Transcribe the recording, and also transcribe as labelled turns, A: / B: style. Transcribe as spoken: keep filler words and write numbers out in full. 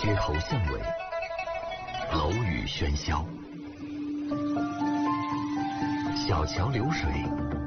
A: 街头巷尾，楼宇喧嚣，小桥流水，